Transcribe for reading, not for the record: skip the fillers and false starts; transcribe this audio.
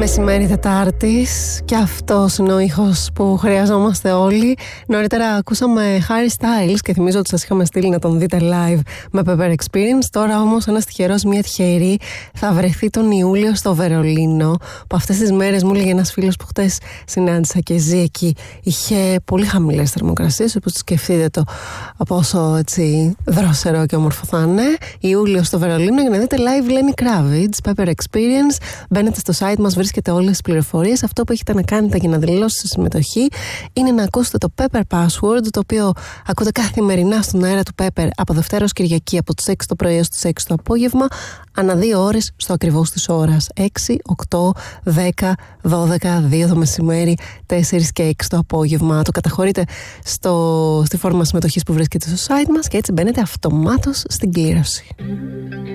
Μεσημέρι Τετάρτης και αυτός είναι ο ήχος που χρειαζόμαστε όλοι. Νωρίτερα ακούσαμε Harry Styles και θυμίζω ότι σας είχαμε στείλει να τον δείτε live με Pepper Experience. Τώρα όμως ένας τυχερός, μια τυχερή θα βρεθεί τον Ιούλιο στο Βερολίνο, που αυτές τις μέρες μου έλεγε ένας φίλος που χτες συνάντησα και ζει εκεί, είχε πολύ χαμηλές θερμοκρασίες, όπως σκεφτείτε το πόσο έτσι δρόσερο και όμορφο θα είναι. Ιούλιο στο Βερολίνο για να δείτε live Lenny Kravitz, Pepper Experience. Μπαίνετε στο site μας, βρίσκετε όλες τις πληροφορίες. Αυτό που έχετε να κάνετε για να δηλώσετε συμμετοχή είναι να ακούσετε το Pepper Password, το οποίο ακούτε καθημερινά στον αέρα του Pepper από Δευτέρα ως Κυριακή από τις 6 το πρωί έως τις 6 το απόγευμα, ανά 2 ώρες στο ακριβώς της ώρας. 6, 8, 10, 12, 2 το μεσημέρι, 4 και 6 το απόγευμα. Το καταχωρείτε στη φόρμα συμμετοχής που βρίσκεται στο site μας και έτσι μπαίνετε αυτομάτως στην κλήρωση.